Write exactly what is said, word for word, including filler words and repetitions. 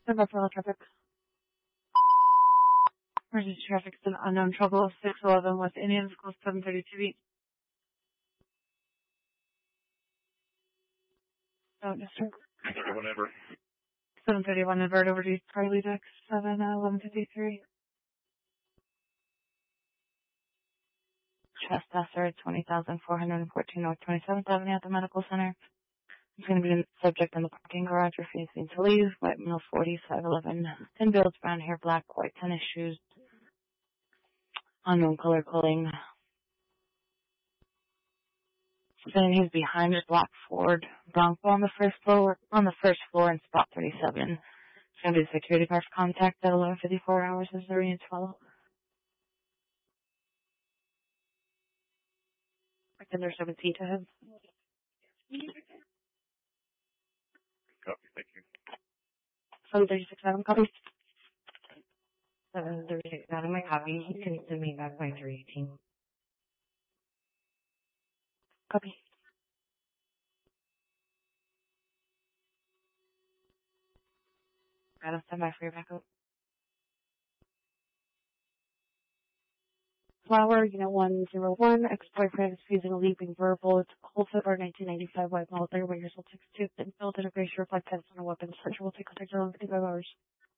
Stand up for all traffic. Emergency traffic is an unknown trouble. six eleven West Indian School, seven thirty-two beat. Oh, district. Whenever. seven thirty-one invert over to Charlie Deck, seven eleven fifty-three. Trespasser, twenty thousand four hundred fourteen North twenty-seventh Avenue at the Medical Center. He's going to be the subject in the parking garage, refusing to leave. White male, forty-five eleven. Thin builds, brown hair, black, white tennis shoes. Unknown color clothing. Saying he's behind his black Ford Bronco on the first floor, on the first floor in spot thirty-seven. It's going to be the security guard's contact at eleven fifty-four hours as the readings follow. I can there's seven C to him. Copy, thank you. seven thirty-six Adam, copy. seven thirty-six Adam, my copy. You can send me back by three eighteen. Copy. Adam, stand by for your backup. Flower, unit one zero one, ex-boyfriend is using a leaping verbal. It's a cold fibber nineteen ninety-five white model, thirty-one years old, six two, thin build integration, reflect tests on a weapon. Search will take contact around fifty-five hours.